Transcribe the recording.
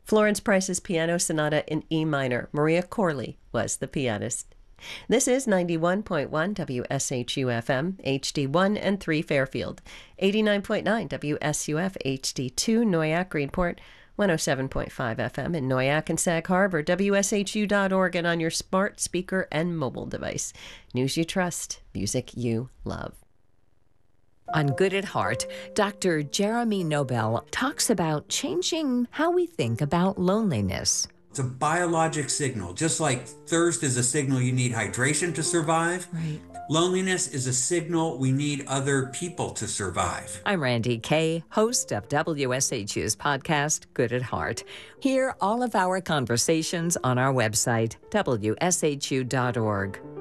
Florence Price's Piano Sonata in E minor. Maria Corley was the pianist. This is 91.1 WSHU-FM, HD1 and 3 Fairfield, 89.9 WSUF HD2 Noyak Greenport, 107.5 FM in Noyak and Sag Harbor, WSHU.org, and on your smart speaker and mobile device. News you trust, music you love. On Good at Heart, Dr. Jeremy Nobel talks about changing how we think about loneliness. It's a biologic signal. Just like thirst is a signal you need hydration to survive, Right. Loneliness is a signal we need other people to survive. I'm Randy Kay, host of WSHU's podcast, Good at Heart. Hear all of our conversations on our website, WSHU.org.